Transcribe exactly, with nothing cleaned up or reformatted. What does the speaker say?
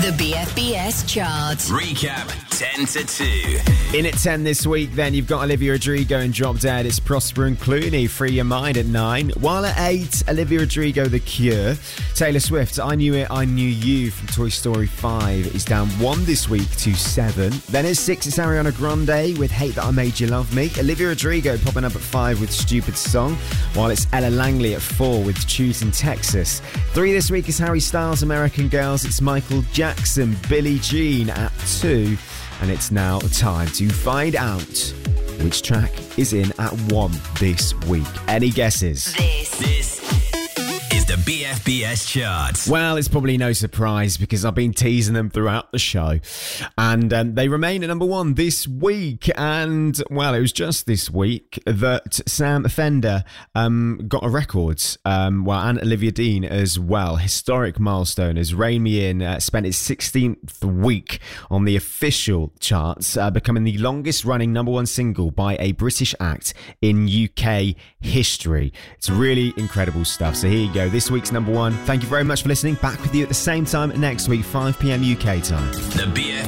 The B F B S chart. Recap ten to two. In at ten this week, then, you've got Olivia Rodrigo and Drop Dead. It's Prosper and Clooney, Free Your Mind at nine. While at eight, Olivia Rodrigo, The Cure. Taylor Swift, I Knew It, I Knew You from Toy Story five is down one this week to seven. Then at six, it's Ariana Grande with Hate That I Made You Love Me. Olivia Rodrigo popping up at five with Stupid Song, while it's Ella Langley at four with Choosing Texas. Three this week is Harry Styles, American Girls. It's Michael Jackson, Billie Jean at two. And it's now time to find out which track is in at one this week. Any guesses? This, This is the B F B S chart. Well, it's probably no surprise because I've been teasing them throughout the show. And um, they remain at number one this week. And, well, it was just this week that Sam Fender um, got a record. Um, well, and Olivia Dean as well. Historic milestone as Rain Me In uh, spent its sixteenth week on the official charts, uh, becoming the longest running number one single by a British act in U K history. It's really incredible stuff. So here you go. This week's number one. Thank you very much for listening. Back with you at the same time next week, five p.m. U K time. The B F